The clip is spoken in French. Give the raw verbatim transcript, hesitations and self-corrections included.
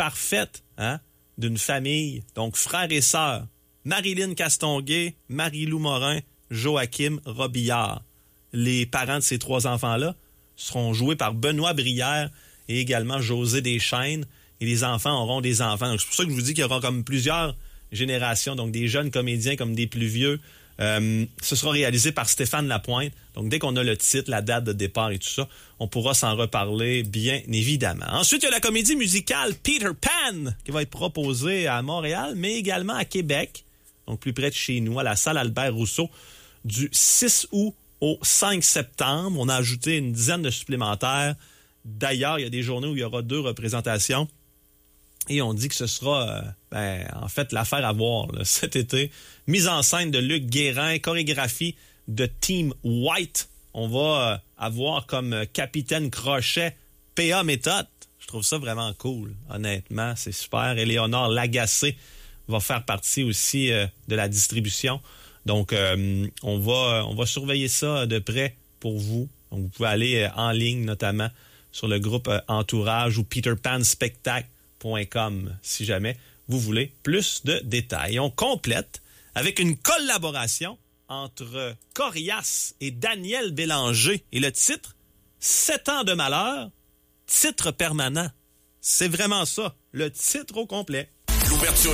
parfaite, hein, d'une famille, donc frères et sœurs, Marilyn Castonguay, Marie-Lou Morin, Joachim Robillard. Les parents de ces trois enfants-là seront joués par Benoît Brière et également José Deschênes. Et les enfants auront des enfants. Donc, c'est pour ça que je vous dis qu'il y aura comme plusieurs générations, donc des jeunes comédiens comme des plus vieux. Euh, ce sera réalisé par Stéphane Lapointe. Donc, dès qu'on a le titre, la date de départ et tout ça, on pourra s'en reparler, bien évidemment. Ensuite, il y a la comédie musicale Peter Pan qui va être proposée à Montréal, mais également à Québec, donc plus près de chez nous, à la salle Albert Rousseau, du six août au cinq septembre. On a ajouté une dizaine de supplémentaires. D'ailleurs, il y a des journées où il y aura deux représentations. Et on dit que ce sera, euh, ben, en fait, l'affaire à voir là, cet été. Mise en scène de Luc Guérin, chorégraphie de Team White. On va euh, avoir comme euh, capitaine Crochet P A Méthode. Je trouve ça vraiment cool, honnêtement. C'est super. Éléonore Lagacé va faire partie aussi euh, de la distribution. Donc, euh, on va, on va surveiller ça de près pour vous. Donc, vous pouvez aller euh, en ligne, notamment sur le groupe euh, Entourage ou peter pan spectacle point com si jamais vous voulez plus de détails. On complète avec une collaboration entre Corias et Daniel Bélanger. Et le titre, Sept ans de malheur, titre permanent. C'est vraiment ça, le titre au complet. L'ouverture